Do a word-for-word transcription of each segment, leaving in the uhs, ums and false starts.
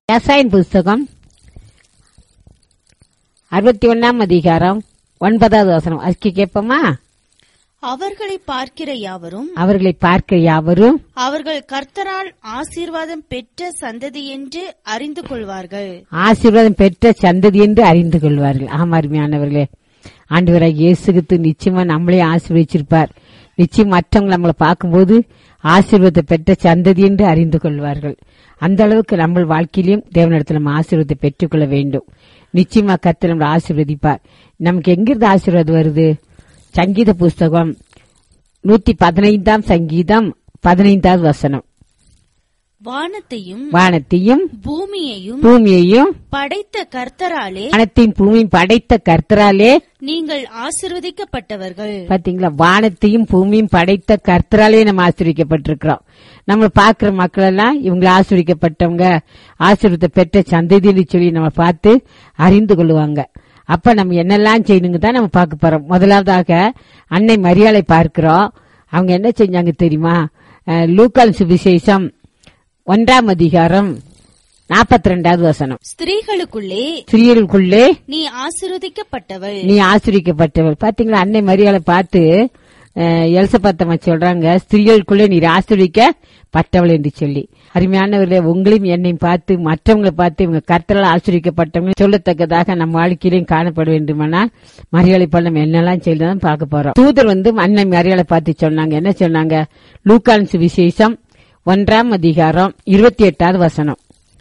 ஏசாயின் புஸ்தகம் அறுபத்தி ஒன்னாம் அதிகாரம் ஒன்பதாவது வசனம் அதுக்கு கேட்போமா? அவர்களை பார்க்கிற யாவரும் அவர்களை பார்க்கிற யாவரும் அவர்கள் கர்த்தரால் ஆசீர்வாதம் பெற்ற சந்ததி என்று அறிந்து கொள்வார்கள். ஆசீர்வாதம் பெற்ற சந்ததி என்று அறிந்து கொள்வார்கள். ஆமா, அருமையானவர்களே, ஆண்டவராகிய இயேசு கிறிஸ்து நிச்சயமா நம்மளே ஆசீர்வதிச்சிருப்பார். நிச்சயம் மற்றவங்க நம்மளை பார்க்கும்போது ஆசீர்வாதத்தை பெற்ற சந்ததி என்று அறிந்து கொள்வார்கள். அந்த அளவுக்கு நம்ம வாழ்க்கையிலும் தேவனிடத்தில் நம்ம ஆசீர்வாதத்தை பெற்றுக்கொள்ள வேண்டும். நிச்சயமா கர்த்தர் நம்மளை ஆசீர்வதிப்பார். நமக்கு எங்கிருந்து ஆசீர்வாதம் வருது? சங்கீத புஸ்தகம் நூத்தி பதினைந்தாம் சங்கீதம் பதினைந்தாவது வசனம். வானத்தையும் வானத்தையும் பூமியையும் பூமியையும் படைத்த கர்த்தராலே வானத்தையும் பூமியும் படைத்த கர்த்தராலே நீங்கள் ஆசீர்வதிக்கப்பட்டவர்கள். பாத்தீங்களா? வானத்தையும் பூமியும் படைத்த கர்த்தராலே நம்ம ஆசீர்வதிக்கப்பட்டிருக்கிறோம். நம்ம பாக்குற மக்கள் எல்லாம் இவங்களை ஆசீர்வதிக்கப்பட்டவங்க, ஆசீர்வாதத்தை பெற்ற சந்ததின்னு சொல்லி நம்ம பார்த்து அறிந்து கொள்ளுவாங்க. அப்ப நம்ம என்னெல்லாம் செய்யணுங்க தான் நம்ம பார்க்க போறோம். முதலாவதாக அன்னை மரியாளை பார்க்கிறோம். அவங்க என்ன செஞ்சாங்க தெரியுமா? லூக்கான் சுவிசேஷம் ஒன்றாம் அதிகாரம் நாற்பத்தி ரெண்டாவது வசனம். ஸ்திரீகளுக்குள்ளே ஸ்திரீகளுக்குள்ளே நீ ஆசீர்வதிக்கப்பட்டவள் நீ ஆசீர்வதிக்கப்பட்டவள். பாத்தீங்களா? அன்னை மரியாளை பார்த்து எலிசபெத்தம்மா சொல்றாங்க, ஸ்திரீகளுக்குள்ளே நீர் ஆசீர்வதிக்கப்பட்டவள் என்று சொல்லி. அருமையானவர்களே, உங்களையும் என்னையும் பார்த்து மற்றவங்களை பார்த்து இவங்க கர்த்தரால் ஆசீர்வதிக்கப்பட்டவங்க சொல்லத்தக்கதாக நம்ம வாழ்க்கையிலையும் காணப்பட வேண்டுமானால் மரியாதை போல நம்ம என்னெல்லாம் செய்யலாம் பார்க்க போறோம். தூதர் வந்து அன்னை மரியாதை பார்த்து சொன்னாங்க. என்ன சொன்னாங்க? லூக்கான் சுவிசேஷம் ஒன்றாம் அதிகாரம் இருபத்தி எட்டாவது வசனம்.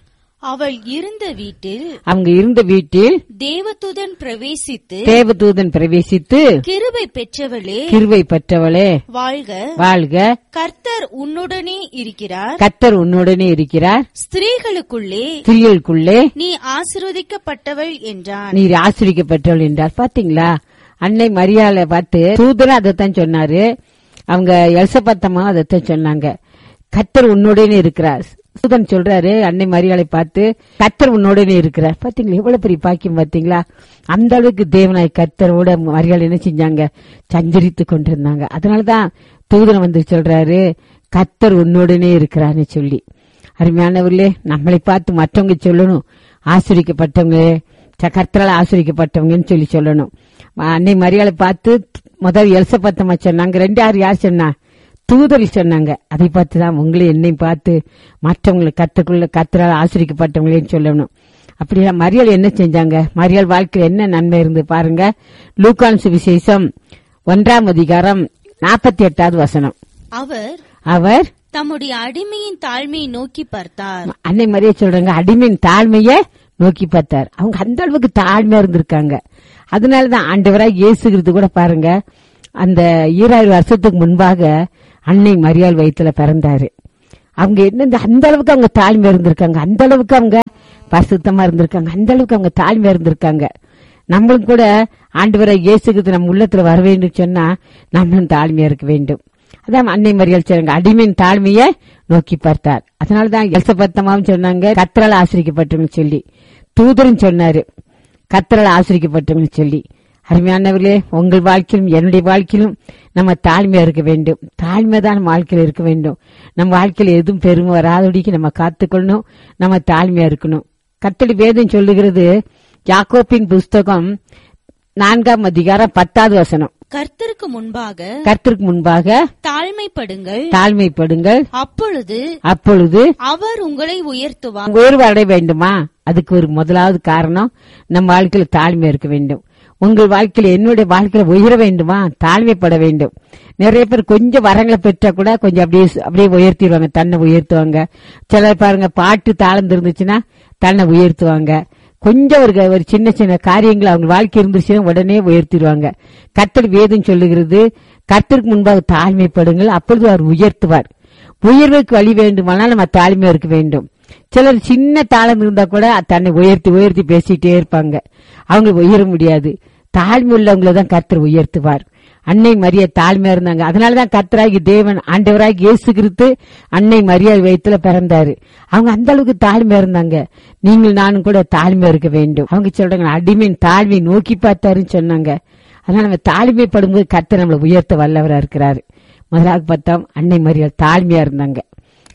அவள் இருந்த வீட்டில் அவங்க இருந்த வீட்டில் தேவதூதன் பிரவேசித்து தேவதூதன் பிரவேசித்து கிருபை பெற்றவளே கிருபை பெற்றவளே வாழ்க வாழ்க, கர்த்தர் உன்னுடனே இருக்கிறார், கர்த்தர் உன்னுடனே இருக்கிறார், ஸ்திரீகளுக்குள்ளே ஸ்திரீகளுக்குள்ளே நீ ஆசீர்வதிக்கப்பட்டவள் என்றான். நீர் ஆசீர்வதிக்கப்பட்டவள் என்றார். பாத்தீங்களா? அன்னை மரியாதை பார்த்து தூதரும் அதைத்தான் சொன்னாரு. அவங்க எலிசபெத்தம்மா அதைத்தான் சொன்னாங்க. கர்த்தர் உன்னுடனே இருக்கிறார். தூதன் சொல்றாரு அன்னை மரியாதை பார்த்து, கர்த்தர் உன்னோடனே இருக்கிறார். பாத்தீங்களா? எவ்வளவு பெரிய பாக்கியம் பாத்தீங்களா? அந்த அளவுக்கு தேவனாய் கர்த்தரோட மரியாதை என்ன செஞ்சாங்க? சஞ்சரித்து கொண்டிருந்தாங்க. அதனாலதான் தூதன் வந்து சொல்றாரு, கர்த்தர் உன்னோடனே இருக்கிறான்னு சொல்லி. அருமையானவர்களே, நம்மளை பார்த்து மற்றவங்க சொல்லணும், ஆசீர்வதிக்கப்பட்டவங்க, கர்த்தரால் ஆசீர்வதிக்கப்பட்டவங்கன்னு சொல்லி சொல்லணும். அன்னை மரியாதை பார்த்து முதல் எலிசபெத்தம்மா சொன்னாங்க. ரெண்டு யார் யார் சொன்னா? தூதரி சொன்னாங்க. அதை பார்த்துதான் உங்களை என்னையும் பார்த்து மற்றவங்களை கத்துக்குள்ள கர்த்தரால் ஆசீர்வதிக்கப்பட்டவங்களேன்னு சொல்லணும். அப்படியா? மரியாள் என்ன செஞ்சாங்க? மரியாள் வாழ்க்கையில் என்ன நன்மை இருந்து பாருங்க. லூக்கான் சுவிசேஷம் ஒன்றாம் அதிகாரம் நாற்பத்தி எட்டாவது வசனம். அவர் அவர் தம்முடைய அடிமையின் தாழ்மையை நோக்கி பார்த்தார். அன்னை மரியா சொல்றாங்க, அடிமையின் தாழ்மைய நோக்கி பார்த்தார். அவங்க அந்த அளவுக்கு தாழ்மையா இருந்திருக்காங்க. அதனாலதான் ஆண்டவராக இயேசு கிறிஸ்து கூட பாருங்க, அந்த ஈராயிரம் வருஷத்துக்கு முன்பாக அன்னை மரியாள் வயிற்றுல பிறந்தாரு. அவங்க என்ன அந்த அளவுக்கு அவங்க தாழ்மையா இருந்திருக்காங்க, அந்த அளவுக்கு அவங்க பரிசுத்தமா இருந்திருக்காங்க, அந்த அளவுக்கு அவங்க தாழ்மையா இருந்திருக்காங்க. நம்மளும் கூட ஆண்டவராக இயேசு கிறிஸ்து நம்ம உள்ளத்துல வர வேண்டும் சொன்னா நம்மளும் தாழ்மையா இருக்க வேண்டும். அதான் அன்னை மரியாள் சொன்னாங்க, அடிமையின் தாழ்மைய நோக்கி பார்த்தார். அதனாலதான் எலிசபெத்தம்மாவும் சொன்னாங்க, கர்த்தரால் ஆசீர்வதிக்கப்பட்டவங்க சொல்லி. தூதரும் சொன்னாரு, கர்த்தரால் ஆசீர்வதிக்கப்பட்டவங்க சொல்லி. அருமையானவர்களே, உங்கள் வாழ்க்கையிலும் என்னுடைய வாழ்க்கையிலும் நம்ம தாழ்மையா இருக்க வேண்டும். தாழ்மைதான் நம்ம வாழ்க்கையில இருக்க வேண்டும். நம்ம வாழ்க்கையில எதுவும் பெருமை வராதபடிக்கு நம்ம காத்துக்கொள்ளணும். நம்ம தாழ்மையா இருக்கணும். கர்த்தருடைய வேதம் சொல்லுகிறது, யாக்கோபின் புஸ்தகம் நான்காம் அதிகாரம் பத்தாவது வசனம். கர்த்தருக்கு முன்பாக கர்த்தருக்கு முன்பாக தாழ்மைப்படுங்கள் தாழ்மைப்படுங்கள் அப்பொழுது அப்பொழுது அவர் உங்களை உயர்த்துவார். உயர்வு அடைய வேண்டுமா? அதுக்கு ஒரு முதலாவது காரணம் நம்ம வாழ்க்கையில தாழ்மை இருக்க வேண்டும். உங்கள் வாழ்க்கையில என்னுடைய வாழ்க்கையில உயர வேண்டுமா? தாழ்மைப்பட வேண்டும். நிறைய பேர் கொஞ்சம் வரங்களை பெற்றா கூட கொஞ்சம் அப்படியே அப்படியே உயர்த்திடுவாங்க, தன்னை உயர்த்துவாங்க. சிலர் பாருங்க, பாட்டு தாழ்ந்து இருந்துச்சுன்னா தன்னை உயர்த்துவாங்க. கொஞ்சம் ஒரு ஒரு சின்ன சின்ன காரியங்கள் அவங்க வாழ்க்கை இருந்துச்சுன்னா உடனே உயர்த்திடுவாங்க. கர்த்தர் வேதம் சொல்லுகிறது, கர்த்தருக்கு முன்பாக தாழ்மைப்படுங்கள், அப்பொழுது அவர் உயர்த்துவார். உயர்வுக்கு வழி வேண்டுமானால் நம்ம தாழ்மையா இருக்க வேண்டும். சிலர் சின்ன தாளம் இருந்தா கூட தன்னை உயர்த்தி உயர்த்தி பேசிட்டே இருப்பாங்க, அவங்க உயர முடியாது. தாழ்மை உள்ளவங்களை தான் கர்த்தர் உயர்த்துவார். அன்னை மரியா தாழ்மையா இருந்தாங்க. அதனாலதான் கர்த்தராகி தேவன் ஆண்டவராகி இயேசு கிறிஸ்து அன்னை மரியா வயித்துல பிறந்தாரு. அவங்க அந்த அளவுக்கு தாழ்மையா இருந்தாங்க. நீங்கள் நானும் கூட தாழ்மையா இருக்க வேண்டும். அவங்க சொல்றாங்க, அடிமையின் தாழ்மையை நோக்கி பார்த்தாருன்னு சொன்னாங்க. அதனால நம்ம தாழ்மைப்படும் போது கர்த்தர் நம்மளை உயர்த்த வல்லவரா இருக்கிறாரு. முதலாவது பார்த்தோம், அன்னை மரியா தாழ்மையா இருந்தாங்க.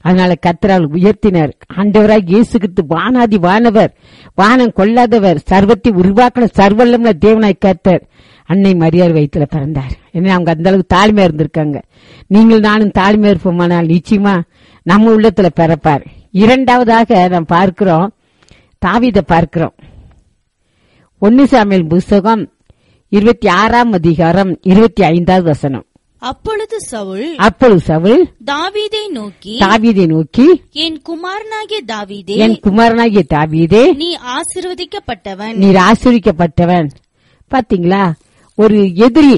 அதனால கர்த்தர் அவளுக்கு உயர்த்தினார். ஆண்டவராய் இயேசு கிறிஸ்து வானாதி வானவர், வானம் கொள்ளாதவர், சர்வத்தை உருவாக்கின சர்வல்லமுள்ள தேவனாய் கர்த்தர் அன்னை மரியாள் வயித்துல பிறந்தார். ஏன்னா அவங்க அந்த அளவுக்கு தாழ்மையா இருந்திருக்காங்க. நீங்கள் நானும் தாழ்மையா இருப்போமானால் நிச்சயமா நம்ம உள்ளத்துல பிறப்பார். இரண்டாவதாக நாம் பார்க்கிறோம், தாவீதை பார்க்கிறோம். ஒன்னு சாமுவேல் புஸ்தகம் இருபத்தி ஆறாம் அதிகாரம் இருபத்தி ஐந்தாவது வசனம். அப்பொழுது சவுல் அப்பொழுது சவுல் தாவீதை நோக்கி தாவீதை நோக்கி என் குமாரனாகிய தாவீதே, என் குமாரனாகிய தாவீதே, நீ ஆசீர்வதிக்கப்பட்டவன், நீர் ஆசீர்வதிக்கப்பட்டவன். பாத்தீங்களா, ஒரு எதிரி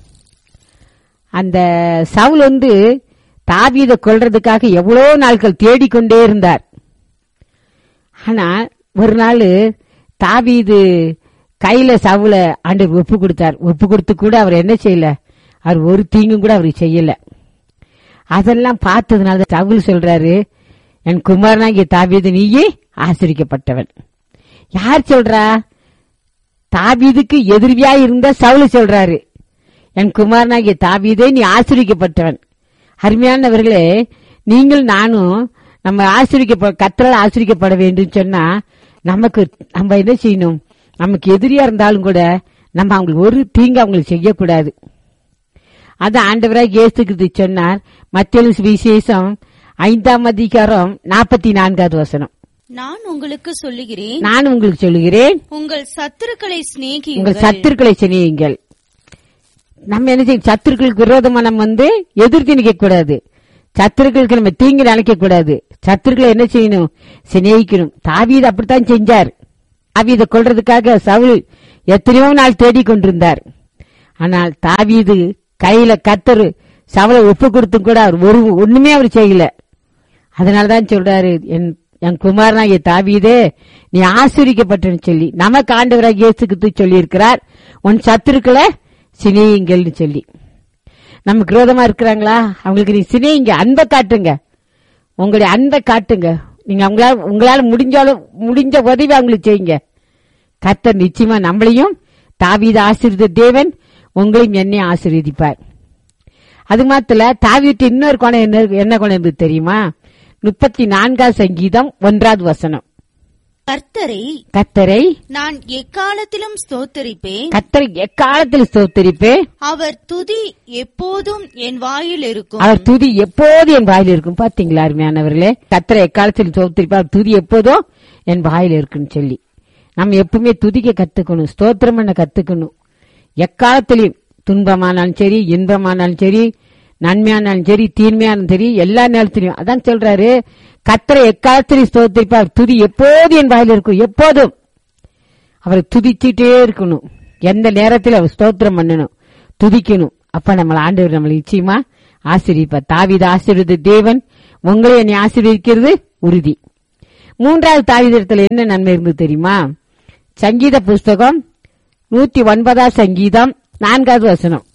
அந்த சவுல் வந்து தாவீதை கொல்றதுக்காக எவ்வளவு நாட்கள் தேடிக்கொண்டே இருந்தார். ஆனா ஒரு நாள் தாவீது கையில சவுல ஆண்டவர் ஒப்பு கொடுத்தார். ஒப்பு கொடுத்து கூட அவர் என்ன செய்யல, அவர் ஒரு தீங்கும் கூட அவருக்கு செய்யல. அதெல்லாம் பார்த்ததுனால சவுல் சொல்றாரு, என் குமாரனாகிய தாவீது நீயே ஆசீர்வதிக்கப்பட்டவன். யார் சொல்றா? தாவீதுக்கு எதிரியா இருந்த சவுல் சொல்றாரு, என் குமாரனாகிய தாவீதே நீ ஆசீர்வதிக்கப்பட்டவன். அருமையானவர்களே, நீங்கள் நானும் நம்ம ஆசீர்வதிக்க கர்த்தரால் ஆசீர்வதிக்கப்பட வேண்டும் சொன்னா நமக்கு நம்ம என்ன செய்யணும்? நமக்கு எதிரியா இருந்தாலும் கூட நம்ம அவங்களுக்கு ஒரு தீங்கு அவங்களுக்கு செய்யக்கூடாது. அது ஆண்டவராக இயேசு கிறிஸ்து சொன்னார். மத்தேயு சுவிசேஷம் ஐந்தாம் அதிகாரம் நாற்பத்தி நான்காவது வசனம். நான் உங்களுக்கு சொல்லுகிறேன், நான் உங்களுக்கு சொல்லுகிறேன், உங்கள் சத்துருக்களை சிநேகியுங்கள், உங்கள் சத்துருக்களை சிநேகியுங்கள். நம்ம என்ன செய்யும்? சத்துருக்களுக்கு விரோதமா நம்ம வந்து எதிர்த்து நிக்க கூடாது. சத்துருக்களுக்கு நம்ம தீங்கு நினைக்க கூடாது. சத்துருக்களை என்ன செய்யணும்? சிநேகிக்கணும். தாவீது அப்படித்தான் செஞ்சார். தாவீதை கொல்றதுக்காக சவுல் எத்தனையோ நாள் தேடிக்கொண்டிருந்தார். ஆனால் தாவீது கையில கர்த்தர் சவுலை ஒப்பு கொடுத்தும் கூட அவர் ஒரு ஒண்ணுமே அவர் செய்யல. அதனாலதான் சொல்றாரு, என் என் குமாரனாகிய தாவீதே நீ ஆசீர்வதிக்கப்பட்டன்னு சொல்லி நமக்கு ஆண்டவராக இயேசு கிறிஸ்து சொல்லி இருக்கிறார், உன் சத்துருக்களை சிநேகிங்கள்னு சொல்லி. நமக்கு விரோதமா இருக்கிறாங்களா, அவங்களுக்கு நீ சிநேகிங்க, அன்பை காட்டுங்க, உங்களுடைய அன்பை காட்டுங்க. நீங்க அவங்களால உங்களால முடிஞ்சாலும் முடிஞ்ச உதவி அவங்களுக்கு செய்யுங்க. கர்த்தர் நிச்சயமா நம்மளையும் தாவீது ஆசீர்வதித்த தேவன் உங்களையும் என்னையும் ஆசீர்வதிப்பார். அது மாத்திர தாவீது இன்னொரு குணம் என்ன என்ன குணம் என்பது தெரியுமா? முப்பத்தி நான்காவது சங்கீதம் ஒன்றாவது வசனம். கர்த்தரை கர்த்தரை நான் எக்காலத்திலும் ஸ்தோத்தரிப்பேன், கர்த்தரை எக்காலத்தில் ஸ்தோத்தரிப்பேன், அவர் துதி எப்போதும் என் வாயில் இருக்கும், அவர் துதி எப்போது என் வாயில் இருக்கும். பாத்தீங்களா அருமையானவர்களே, கர்த்தரை எக்காலத்தில் ஸ்தோத்தரிப்பேன், அவர் துதி எப்போதும் என் வாயில் இருக்குன்னு சொல்லி நம்ம எப்பவுமே துதிக்க கத்துக்கணும், ஸ்தோத்திரம் பண்ண கத்துக்கணும். எக்காலத்திலையும் துன்பமானாலும் சரி, இன்பமானாலும் சரி, நன்மையானாலும் சரி, தீன்மையானாலும் சரி, எல்லா நேரத்திலையும் அதான் சொல்றாரு, கர்த்தரை எக்காலத்திலையும் ஸ்தோத்திரிப்பார், துதி எப்போது என் வாயில் இருக்கும். எப்போதும் அவரை துதிச்சுட்டே இருக்கணும். எந்த நேரத்தில் அவர் ஸ்தோத்திரம் பண்ணணும், துதிக்கணும். அப்ப நம்மள ஆண்டவர் நம்மளை நிச்சயமா ஆசீர்வதிப்பார். தாவீது ஆசீர்வதித்த தேவன் உங்களை என்னை ஆசீர்வதிக்கிறது உறுதி. மூன்றாவது தாவீதிடத்துல என்ன நன்மை இருந்து தெரியுமா? சங்கீத புஸ்தகம் நூத்தி ஒன்பதாம் சங்கீதம் நான்காவது வசனம்.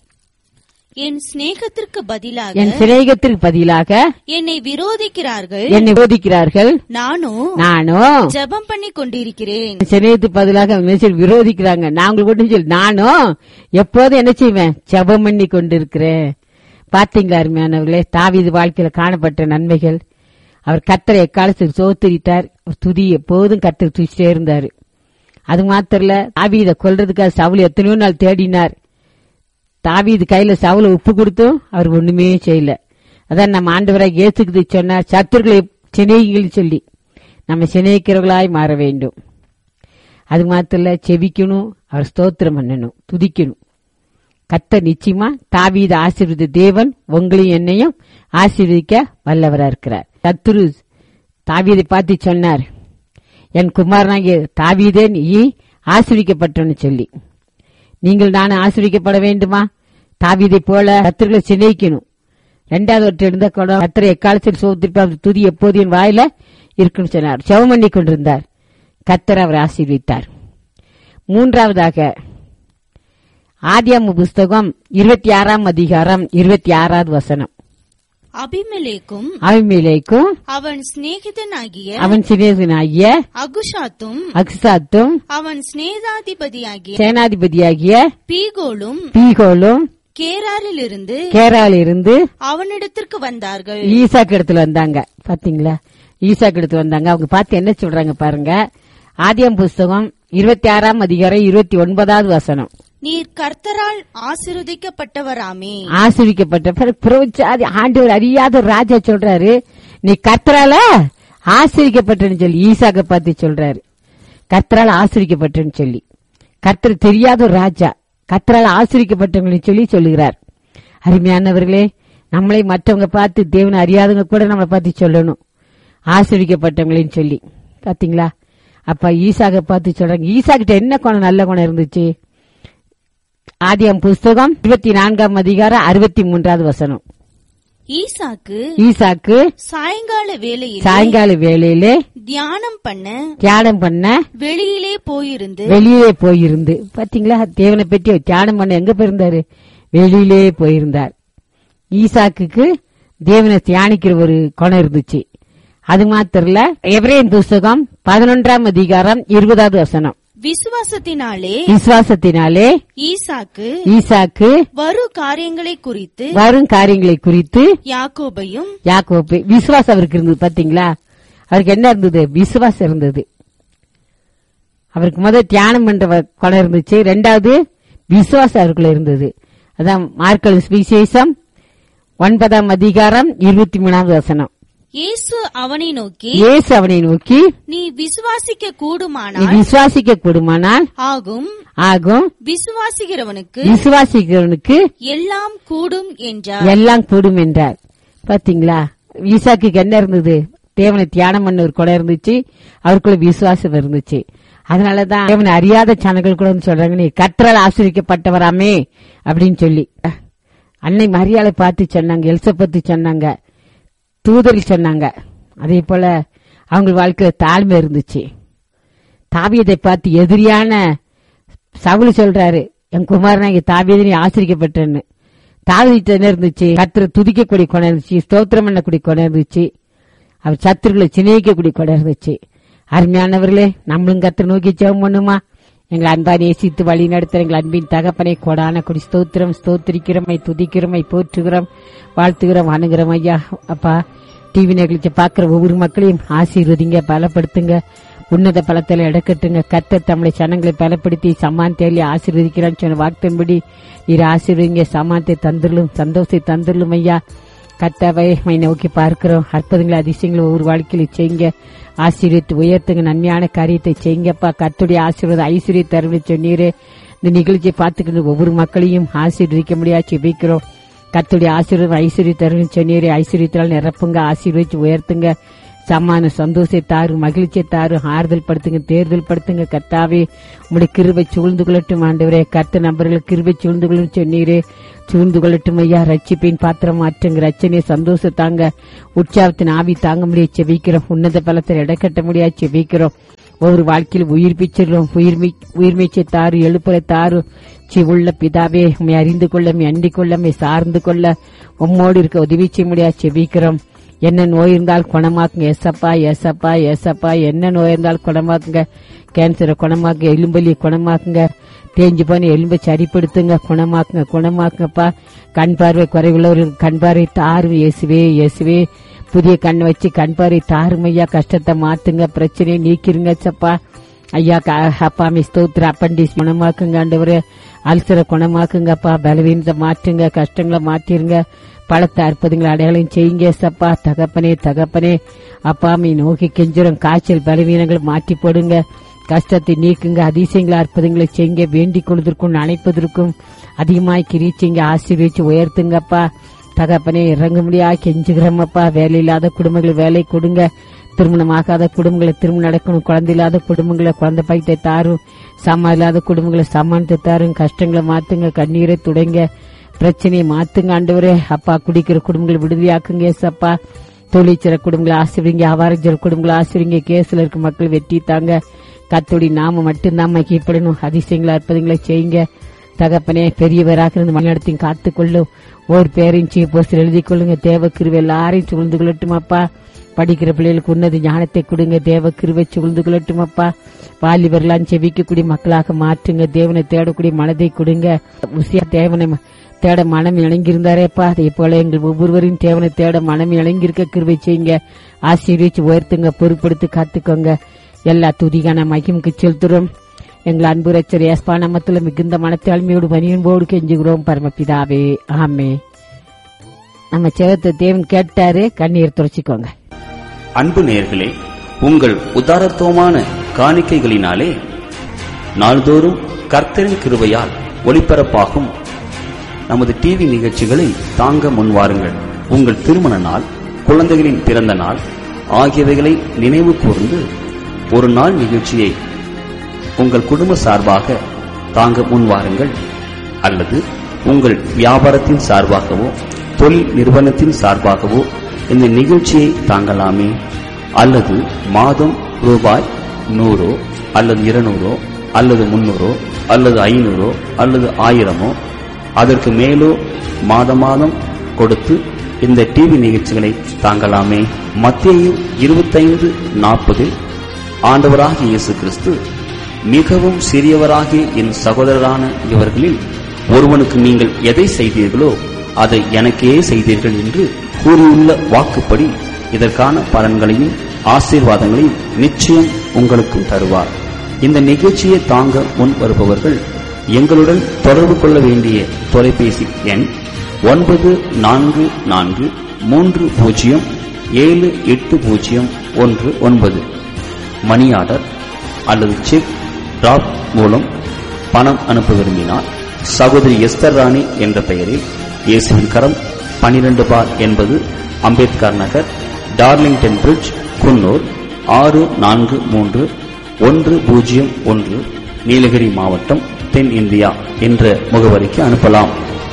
என் சிநேகத்திற்கு பதிலாக என் சிநேகத்திற்கு பதிலாக என்னை விரோதிக்கிறார்கள், என்னை விரோதிக்கிறார்கள், நானும் நானும் ஜெபம் பண்ணி கொண்டிருக்கிறேன். சிநேகத்துக்கு பதிலாக விரோதிக்கிறாங்க, நாங்கள் கொண்டு சொல்லி நானும் எப்போதும் என்ன செய்வேன்? ஜெபம் பண்ணி கொண்டிருக்கிறேன். பாத்தீங்களா அருமையானவர்களே, தாவீது வாழ்க்கையில காணப்பட்ட நன்மைகள். அவர் கர்த்தரை எக்காலத்தில் சோத்தரித்தார், துதி எப்போதும் கர்த்தர் துதிச்சிட்டே இருந்தாரு. அது மாத்திரல, தாவீதை கொல்றதுக்காக சவுல் எத்தனையோ நாள் தேடினார். தாவீது கையில சவுல உப்பு கொடுத்தும் அவர் ஒண்ணுமே செய்யல. அதான் நம்ம ஆண்டவராக இயேசுக்கு சொன்னார், சத்துருக்களை சிநேகிகள் சொல்லி நம்ம சிநேகிக்கிறவர்களாய் மாற வேண்டும். அது மாத்திரல, செபிக்கணும், அவர் ஸ்தோத்திரம் பண்ணணும், துதிக்கணும். கர்த்தர் நிச்சயமா தாவீது ஆசீர்வதித்த தேவன் உங்களையும் என்னையும் ஆசீர்வதிக்க வல்லவரா இருக்கிறார். சத்துரு தாவீதை பார்த்து சொன்னார், என் குமாரனாகிய தாவீதே நீ ஆசீர்வதிக்கப்பட்டன்னு சொல்லி. நீங்கள் நானும் ஆசீர்வதிக்கப்பட வேண்டுமா? தாவீதை போல கர்த்தர்களை சிநேகிக்கணும். இரண்டாவது ஒற்றை இருந்த கர்த்தரை எக்காலத்தில் சோதரிப்பார், துதி எப்போது என் வாயில இருக்குன்னு சொன்னார். ஜெபம் பண்ணி கொண்டிருந்தார், கர்த்தர் அவர் ஆசீர்வதித்தார். மூன்றாவதாக ஆதியாகம புஸ்தகம் இருபத்தி ஆறாம் அதிகாரம் இருபத்தி ஆறாவது வசனம். அபிமெலேக்கும் அபிமெலேக்கும் அவன் சிநேகிதனாகிய அவன் சிநேகிதனாகிய அகுஷாத்தும் அக்சாத்தும் அவன் சிநேகாதிபதியாகிய சேனாதிபதியாகிய பீகோலும் பீகோலும் கேராரில் இருந்து கேரால இருந்து அவனிடத்திற்கு வந்தார்கள். ஈசாக்கு இடத்துல வந்தாங்க. பாத்தீங்களா, ஈசாக்கு இடத்துல வந்தாங்க. அவங்க பார்த்து என்ன சொல்றாங்க பாருங்க. ஆதியாம் புஸ்தகம் இருபத்தி ஆறாம் அதிகாரம் இருபத்தி ஒன்பதாவது வசனம். நீர் கர்த்தரால் ஆசீர்வதிக்கப்பட்டவராமே. ஆசீர்வதிக்கப்பட்ட ஆண்டவர் அறியாத ஒரு ராஜா சொல்றாரு, நீ கர்த்தரால ஆசீர்வதிக்கப்பட்டன்னு சொல்லி ஈசாக்க பார்த்து சொல்றாரு. கர்த்தரால் ஆசீர்வதிக்கப்பட்டன்னு சொல்லி, கர்த்தர் தெரியாத ஒரு ராஜா கர்த்தரால் ஆசீர்வதிக்கப்பட்டவங்கன்னு சொல்லி சொல்லுகிறார். அருமையானவர்களே, நம்மளை மற்றவங்க பார்த்து தேவனை அறியாதவங்க கூட நம்மளை பார்த்து சொல்லணும் ஆசீர்வதிக்கப்பட்டவங்களைன்னு சொல்லி. பாத்தீங்களா, அப்ப ஈசாக்க பார்த்து சொல்றாங்க. ஈசாக்கிட்ட என்ன குணம், நல்ல குணம் இருந்துச்சு. ஆதியாம் புஸ்தகம் இருபத்தி நான்காம் அதிகாரம் அறுபத்தி மூன்றாவது வசனம். ஈசாக்கு ஈசாக்கு சாயங்கால வேளையில் சாயங்கால வேளையிலே தியானம் பண்ண தியானம் பண்ண வெளியிலே போயிருந்து வெளியிலே போயிருந்து பாத்தீங்களா, தேவனை பற்றி தியானம் பண்ண எங்க போயிருந்தாரு, வெளியிலே போயிருந்தார். ஈசாக்குக்கு தேவனை தியானிக்கிற ஒரு குணம் இருந்துச்சு. அது மாத்திரல, எபிரேயர் புஸ்தகம் பதினொன்றாம் அதிகாரம் இருபதாவது வசனம். விசுவாசத்தினாலே விசுவாசத்தினாலே ஈசாக்கு ஈசாக்கு வரும் காரியங்களை குறித்து வரும் காரியங்களை குறித்து யாக்கோபையும் யாக்கோபு விசுவாசம் அவருக்கு இருந்தது. பாத்தீங்களா, அவருக்கு என்ன இருந்தது, விசுவாசம் இருந்தது. அவருக்கு முதல் தியானம் பண்ற குணம் இருந்துச்சு. ரெண்டாவது விசுவாசம் அவருக்குள்ள இருந்தது. அதான் மார்க்கு சுவிசேஷம் ஒன்பதாம் அதிகாரம் இருபத்தி மூணாவது வசனம். இயேசு அவனை நோக்கி இயேசு அவனை நோக்கி நீ விசுவாசிக்க நீ கூடுமானால் விசுவாசிக்க கூடுமானால் ஆகும் ஆகும் விசுவாசிக்கிறவனுக்கு விசுவாசிக்கிறவனுக்கு எல்லாம் கூடும் என்றார். எல்லாம் கூடும் என்றார். பாத்தீங்களா, ஈசாக்கு என்ன இருந்தது, தேவனை தியானம் பண்ண ஒரு குணம் இருந்துச்சு, அவருக்குள்ள விசுவாசம் இருந்துச்சு. அதனாலதான் தேவனை அறியாத சேனல்கள் கூட சொல்றாங்க, நீ கர்த்தரால் ஆசீர்வதிக்கப்பட்டவராமே அப்படின்னு சொல்லி. அன்னை மரியாதை பார்த்து சொன்னாங்க, எலிசபெத்து சொன்னாங்க, தூதர்கள் சொன்னாங்க. அதே போல அவங்க வாழ்க்கையில தாழ்மை இருந்துச்சு. தாவீதை பார்த்து எதிரியான சவுல் சொல்றாரு, என் குமாரனாகிய தாவீதை நீ ஆசீர்வதிக்கப்பட்டேன்னு. தாவீது என்ன இருந்துச்சு, கர்த்தரை துதிக்கக்கூடிய குணம் இருந்துச்சு, ஸ்தோத்திரம் பண்ணக்கூடிய குணம் இருந்துச்சு, அவர் சத்துருக்களை சிநேகிக்கக்கூடிய குணம் இருந்துச்சு. அருமையானவர்களே, நம்மளும் கர்த்தரை நோக்கி ஜெபம் பண்ணுமா. எங்களை அன்பா நேசித்து வழி நடத்துற எங்கள் அன்பின் தகப்பனை கொடான கொடி ஸ்தோத்திரம் ஸ்தோத்திரிக்கிறோமை துதிக்கிறோமை போற்றுகிறோம் வாழ்த்துகிறோம் அணுகிறோம். ஐயா அப்பா, டிவி நிகழ்ச்சி பாக்குற ஒவ்வொரு மக்களையும் ஆசீர்வதிங்க, பலப்படுத்துங்க, உன்னத பலத்தில் இடக்கட்டுங்க. கர்த்தர் தம்முடைய சனங்களை பலப்படுத்தி சமானத்தை ஆசீர்வதிக்கிறான்னு சொன்ன வார்த்தையின்படி நீர் ஆசீர்வதிங்க, சமானத்தை தந்துடலும் சந்தோஷத்தை தந்துடலும். ஐயா கர்த்தாவை நோக்கி பார்க்கிறோம். அற்புதங்களை அதிசயங்களை ஒவ்வொரு வாழ்க்கையில செய்யுங்க, ஆசீர்வதித்து உயர்த்துங்க, நன்மையான காரியத்தை செய்யுங்கப்பா. கர்த்தருடைய ஆசீர்வாதம் ஐஸ்வர்ய தருணை சொன்னீரே, இந்த நிகழ்ச்சியை பார்த்துக்கிட்டு ஒவ்வொரு மக்களையும் ஆசீர்வதிக்க முடியாது ஜெபிக்கிறோம். கர்த்தருடைய ஆசீர்வாதம் ஐஸ்வர்ய தருணை சொன்னீரே, ஐஸ்வர்யத்தால் நிரப்புங்க, ஆசீர்வதிச்சு உயர்த்துங்க, சமான சந்தோஷத்தை தாரு, மகிழ்ச்சியை தாரு, ஆறுதல் படுத்துங்க, தேர்தல் படுத்துங்க. கர்த்தாவே உங்களுடைய கிருபை சூழ்ந்து கொள்ளட்டும் ஆண்டவரே. கர்த்த நபர்களுக்கு கிருபை சூழ்ந்து கொள்ளும் சொன்னீரே, சூழ்ந்து கொள்ளட்டும் ஐயா. ரட்சிப்பின் பாத்திரம் மாற்றுங்க, ரச்சனையை சந்தோஷத்தாங்க, உற்சாகத்தின் ஆவி தாங்க முடியாது செபிக்கிறோம். உன்னத பலத்தில் இடக்கட்ட முடியாது செபிக்கிறோம். ஒவ்வொரு வாழ்க்கையில் உயிர் பிச்சிடும், உயிர்மி உயிர்மீச்சை தாரு, எழுப்புரை தாரு. சி உள்ள பிதாவே, உண்மை அறிந்து கொள்ள, அண்டிக் கொள்ள, சார்ந்து கொள்ள, உம்மோடு இருக்க உதவி செய்ய முடியாது செபிக்கிறோம். என்ன நோய் இருந்தால் குணமாக்குங்க எசப்பா, எசப்பா, எசப்பா. என்ன நோய் இருந்தால் குணமாக்குங்க, கேன்சரை குணமாக்குங்க, எலும்பலியை குணமாக்குங்க, தேஞ்சு போன எலும்பை சரிப்படுத்துங்க, குணமாக்குங்க, குணமாக்குங்கப்பா. கண் பார்வை குறைவுள்ளவர்களுக்கு கண் பார்வை தாரும் இயேசுவே, இயேசுவே. புதிய கண் வச்சு கண் பார்வை தாரும் ஐயா. கஷ்டத்தை மாத்துங்க, பிரச்சனையை நீக்கிருங்க சப்பா ஐயா. அப்பா மீ ஸ்தோத்திர அப்பண்டிஸ் குணமாக்குங்க ஆண்டவரே. அல்சரை குணமாக்குங்கப்பா, பலவீனத்தை மாற்றுங்க, கஷ்டங்களை மாற்றிருங்க, பலத்தை அற்புதங்களை அடையாளம் செய்யுங்க சப்பா. தகப்பனே தகப்பனே அப்பா மீ நோக்கி கெஞ்சுறோம். காய்ச்சல் பலவீனங்கள் மாற்றி போடுங்க, கஷ்டத்தை நீக்குங்க, அதிசயங்களை அற்புதங்களை செய்யுங்க. வேண்டிக் கொள்வதற்கும் அணைப்பதற்கும் அதிகமாய் கிரீச்சிங்க, ஆசீர்வதிச்சு உயர்த்துங்கப்பா. தகப்பனே இறங்க முடியா கெஞ்சுகிறோமப்பா. வேலை இல்லாத குடும்பங்களை வேலை கொடுங்க, திருமணமாகாத குடும்பங்களை திருமணம் நடக்கணும், குழந்தை இல்லாத குடும்பங்களை குழந்தை பாய்த்தை தாரும், சமா இல்லாத குடும்பங்களை சமானத்தை தாரும். கஷ்டங்களை மாத்துங்க, கண்ணீரை துடைங்க, பிரச்சனையை மாத்துங்க ஆண்டவரே. அப்பா குடிக்கிற குடும்பங்களை விடுதலையாக்குங்க ஏசப்பா. தொழிற்சிற குடும்பங்களை ஆசிரியங்க, அவாரஞ்சல் குடும்பங்களை ஆசிரியங்க. கேஸ்ல இருக்க மக்கள் வெற்றி தாங்க. கத்தோடி நாம மட்டும்தான் மகிழ்ப்படணும். அதிசயங்களை அற்புதங்களை செய்யுங்க தகப்பனே. பெரியவராக இருந்து மணிநடத்தையும் காத்துக்கொள்ளும். ஒரு பேரையும் சீ போஸ்டர் எழுதி கொள்ளுங்க. தேவ கிருவை எல்லாரையும் சூழ்ந்து கொள்ளட்டும் அப்பா. படிக்கிற பிள்ளைகளுக்கு உன்னத ஞானத்தை கொடுங்க. தேவ கிருபை சூழ்ந்து கொள்ளட்டும் அப்பா. வாலிபர்லாம் செவிக்கக்கூடிய மக்களாக மாற்றுங்க. தேவனை தேடக்கூடிய மனதை கொடுங்க. உசியா தேவனை தேட மனம் இணங்கியிருந்தாரேப்பா, அதே போல எங்கள் ஒவ்வொருவரையும் தேவனை தேட மனம் இணங்கியிருக்க கிருபை செய்யுங்க. ஆசீர்வதிச்சு உயர்த்துங்க, பொறுப்படுத்தி காத்துக்கோங்க. எல்லா துதிகான மகிமுக்கு செலுத்துறோம். எங்கள் அன்பு ரட்சகர் இயேசுவின் நாமத்தில் மிகுந்த மனத்தாழ்மையோடு பணியோடு கெஞ்சுகிறோம் பரமபிதாவே, ஆமே. நம்ம செவத்தை தேவன் கேட்டாரு, கண்ணீர் துடைச்சிக்கோங்க. அன்பு நேயர்களே, உங்கள் உதாரத்துவமான காணிக்கைகளினாலே நாள்தோறும் கர்த்தரின் கிருபையால் ஒளிபரப்பாகும் நமது டிவி நிகழ்ச்சிகளை தாங்க முன்வாருங்கள். உங்கள் திருமண நாள், குழந்தைகளின் பிறந்த நாள் ஆகியவைகளை நினைவு கூர்ந்து ஒரு நாள் நிகழ்ச்சியை உங்கள் குடும்ப சார்பாக தாங்க முன்வாருங்கள். அல்லது உங்கள் வியாபாரத்தின் சார்பாகவோ தொழில் நிறுவனத்தின் சார்பாகவோ இந்த நிகழ்ச்சியை தாங்கலாமே. அல்லது மாதம் ரூபாய் நூறோ அல்லது இருநூறோ அல்லது முன்னூறோ அல்லது ஐநூறோ அல்லது ஆயிரமோ அதற்கு மேலோ மாத மாதம் கொடுத்து இந்த டிவி நிகழ்ச்சிகளை தாங்கலாமே. மத்தேயு இருபத்தைந்து நாற்பதில் ஆண்டவராகிய இயேசு கிறிஸ்து, மிகவும் சிறியவராகிய என் சகோதரரான இவர்களில் ஒருவனுக்கு நீங்கள் எதை செய்தீர்களோ அதை எனக்கே செய்தீர்கள் என்று கூறியுள்ள வாக்குப்படி இதற்கான பலன்களையும் ஆசீர்வாதங்களையும் நிச்சயம் உங்களுக்கும் தருவார். இந்த நிகழ்ச்சியை தாங்க முன் வருபவர்கள் எங்களுடன் தொடர்பு கொள்ள வேண்டிய தொலைபேசி எண் ஒன்பது நான்கு நான்கு மூன்று பூஜ்ஜியம் ஏழு எட்டு பூஜ்ஜியம் ஒன்று ஒன்பது. மணி ஆர்டர் அல்லது செக் டிராப் மூலம் பணம் அனுப்ப விரும்பினார் சகோதரி எஸ்தர் ராணி என்ற பெயரில் இயேசுவின் கரம் பனிரெண்டு பார் என்பது அம்பேத்கர் நகர், டார்லிங்டன் பிரிட்ஜ், குன்னூர் ஆறு நான்கு மூன்று ஒன்று பூஜ்ஜியம் ஒன்று, நீலகிரி மாவட்டம், தென் இந்தியா என்ற முகவரிக்கு அனுப்பலாம்.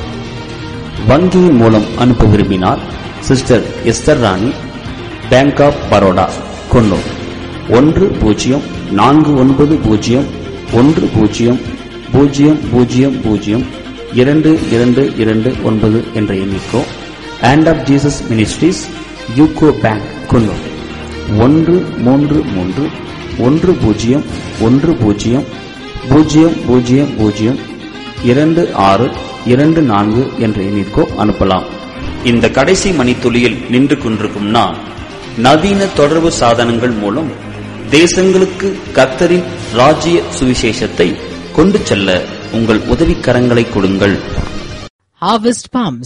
வங்கியின் மூலம் அனுப்ப விரும்பினார் சிஸ்டர் எஸ்தர் ராணி, பேங்க் ஆப் பரோடா, குன்னூர் ஒன்று பூஜ்ஜியம் நான்கு ஒன்பது பூஜ்ஜியம் ஒன்று பூஜ்ஜியம் பூஜ்ஜியம் பூஜ்ஜியம் பூஜ்ஜியம் இரண்டு இரண்டு இரண்டு ஒன்பது என்ற எண்ணிக்கோ. Hand of Jesus ministries, UCO bank, Coonoor ஒன்று மூன்று மூன்று ஒன்று பூஜ்ஜியம் ஒன்று பூஜ்ஜியம் பூஜ்ஜியம் பூஜ்ஜியம் பூஜ்ஜியம் இரண்டு ஆறு இரண்டு நான்கு என்ற எண்ணிற்கோ அனுப்பலாம். இந்த கடைசி மணித்துளியில் நின்று கொண்டிருக்கும் நான், நவீன தொடர்பு சாதனங்கள் மூலம் தேசங்களுக்கு கர்த்தரின் ராஜ்ய சுவிசேஷத்தை கொண்டு செல்ல உங்கள் உதவிக்கரங்களை கொடுங்கள். Harvest Palms.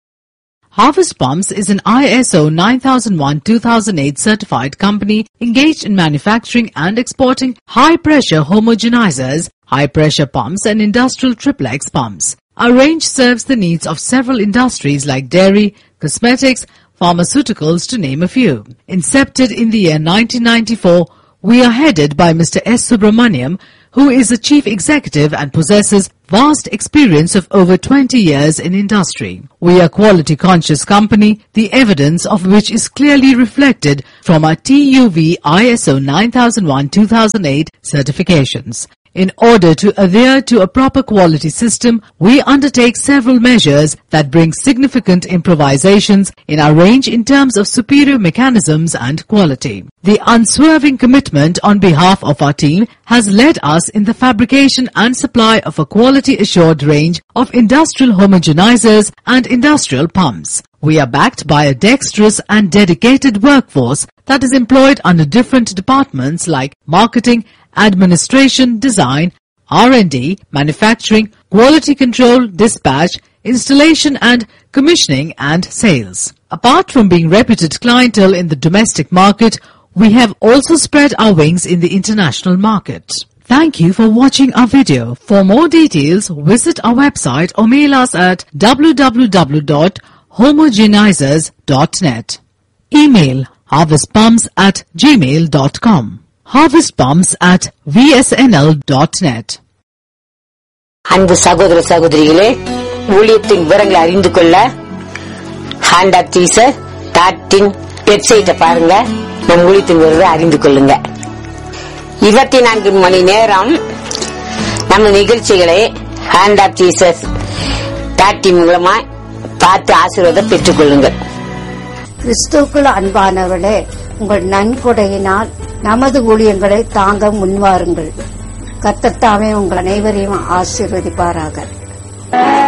Harvest Palms is an I S O nine thousand one two thousand eight certified company engaged in manufacturing and exporting high-pressure homogenizers, high-pressure pumps and industrial triplex pumps. Our range serves the needs of several industries like dairy, cosmetics, pharmaceuticals to name a few. Incepted in the year nineteen ninety-four, we are headed by Mister S. Subramaniam, who is the chief executive and possesses vast experience of over twenty years in industry. We are a quality conscious company, the evidence of which is clearly reflected from our T U V I S O nine thousand one two thousand eight certifications. In order to adhere to a proper quality system, we undertake several measures that bring significant improvisations in our range in terms of superior mechanisms and quality. The unswerving commitment on behalf of our team has led us in the fabrication and supply of a quality assured range of industrial homogenizers and industrial pumps. We are backed by a dexterous and dedicated workforce that is employed under different departments like marketing, administration, design, R and D, manufacturing, quality control, dispatch, installation and commissioning and sales. Apart from being reputed clientele in the domestic market, we have also spread our wings in the international market. Thank you for watching our video. For more details, visit our website or mail us at w w w dot homogenizers dot net. Email harvestpumps at gmail dot com. harvestpumps at v s n l dot net. அன்பு சகோதர சகோதரிகளே, ஊழியத்தின் விவரங்களை அறிந்து கொள்ள hand of Jesus dot in வெப்சைட்டை பாருங்க. நம் ஊழியத்தின் விவரத்தை அறிந்து கொள்ளுங்க. இருபத்தி நான்கு மணி நேரம் நம்ம நிகழ்ச்சிகளை hand of Jesus dot in மூலமா பார்த்து ஆசீர்வாதம் பெற்றுக் கொள்ளுங்கள். கிறிஸ்துவுக்குள் அன்பானவர்களே, உங்கள் நன்கொடையினால் நமது ஊழியங்களை தாங்க முன்வாருங்கள். கர்த்தர் தாமே உங்கள் அனைவரையும் ஆசீர்வதிப்பாராக.